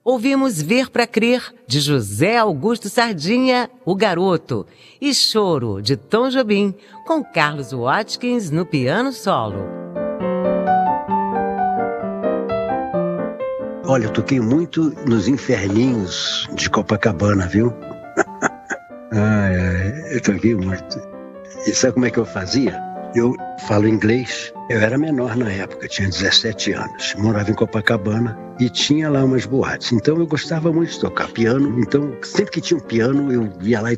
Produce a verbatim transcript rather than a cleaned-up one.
Ouvimos Ver pra Crer, de José Augusto Sardinha, o Garoto, e Choro, de Tom Jobim, com Carlos Watkins no piano solo. Olha, eu toquei muito nos inferninhos de Copacabana, viu? Ai, ai, eu toquei muito. E sabe como é que eu fazia? Eu falo inglês. Eu era menor na época, tinha dezessete anos. Morava em Copacabana e tinha lá umas boates. Então eu gostava muito de tocar piano. Então, sempre que tinha um piano, eu ia lá e